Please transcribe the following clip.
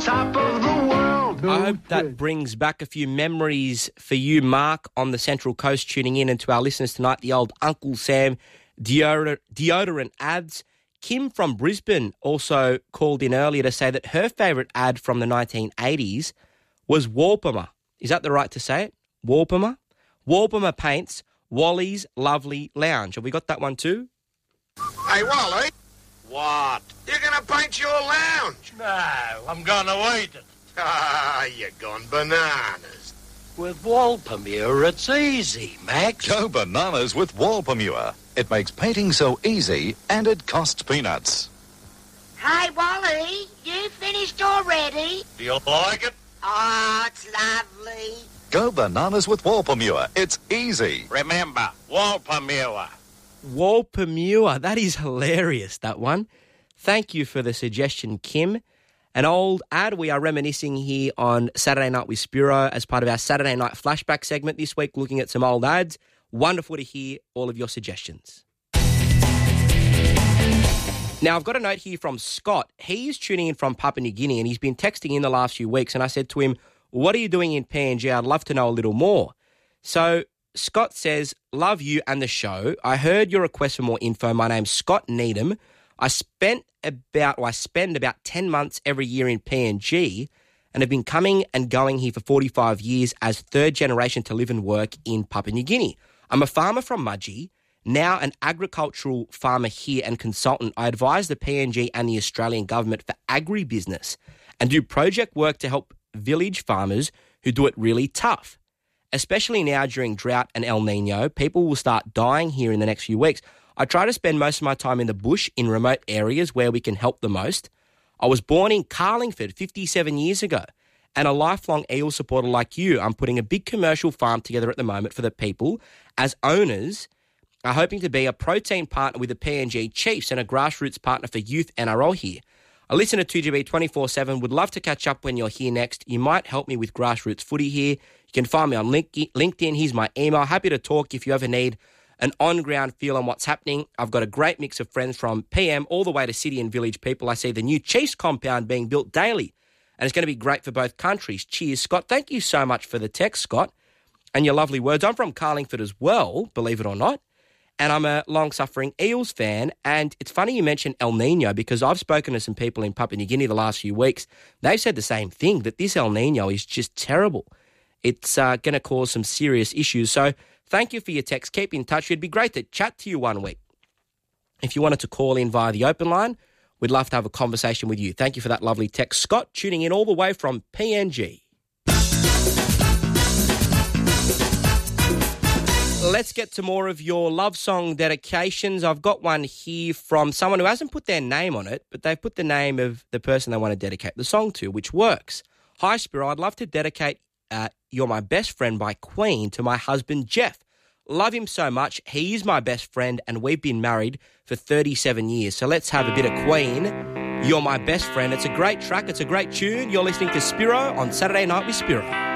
top of the world. I hope that brings back a few memories for you, Mark, on the Central Coast, tuning in, and to our listeners tonight, the old Uncle Sam deodorant ads. Kim from Brisbane also called in earlier to say that her favourite ad from the 1980s was Warpama. Is that the right to say it? Warpama? Warpama paints Wally's Lovely Lounge. Have we got that one too? Hey, Wally. What? You're going to paint your lounge? No, I'm going to eat it. Ah, you're gone bananas. With Walpamure, it's easy, Max. Go bananas with Walpamure. It makes painting so easy and it costs peanuts. Hey, Wally, you finished already? Do you like it? Oh, it's lovely. Go bananas with Walpamure. It's easy. Remember, Walpamure. Walpamure. That is hilarious, that one. Thank you for the suggestion, Kim. An old ad. We are reminiscing here on Saturday Night with Spiro as part of our Saturday Night Flashback segment this week, looking at some old ads. Wonderful to hear all of your suggestions. Now, I've got a note here from Scott. He is tuning in from Papua New Guinea, and he's been texting in the last few weeks, and I said to him, what are you doing in PNG? I'd love to know a little more. So Scott says, love you and the show. I heard your request for more info. My name's Scott Needham. I spend about 10 months every year in PNG and have been coming and going here for 45 years as third generation to live and work in Papua New Guinea. I'm a farmer from Mudgee, now an agricultural farmer here and consultant. I advise the PNG and the Australian government for agribusiness and do project work to help village farmers who do it really tough. Especially now during drought and El Nino, people will start dying here in the next few weeks. I try to spend most of my time in the bush in remote areas where we can help the most. I was born in Carlingford 57 years ago and a lifelong eel supporter like you. I'm putting a big commercial farm together at the moment for the people. As owners, are hoping to be a protein partner with the PNG Chiefs and a grassroots partner for youth NRL here. I listen to 2GB 24/7. Would love to catch up when you're here next. You might help me with grassroots footy here. You can find me on LinkedIn. Here's my email. Happy to talk if you ever need an on-ground feel on what's happening. I've got a great mix of friends from PM all the way to city and village people. I see the new Chiefs compound being built daily, and it's going to be great for both countries. Cheers, Scott. Thank you so much for the text, Scott, and your lovely words. I'm from Carlingford as well, believe it or not, and I'm a long-suffering Eels fan. And it's funny you mentioned El Nino because I've spoken to some people in Papua New Guinea the last few weeks. They've said the same thing, that this El Nino is just terrible. It's going to cause some serious issues. So thank you for your text. Keep in touch. It'd be great to chat to you one week. If you wanted to call in via the open line, we'd love to have a conversation with you. Thank you for that lovely text. Scott, tuning in all the way from PNG. Let's get to more of your love song dedications. I've got one here from someone who hasn't put their name on it, but they've put the name of the person they want to dedicate the song to, which works. Hi, Spiro. I'd love to dedicate You're My Best Friend by Queen to my husband, Jeff. Love him so much. He is my best friend, and we've been married for 37 years. So let's have a bit of Queen, You're My Best Friend. It's a great track. It's a great tune. You're listening to Spiro on Saturday Night with Spiro.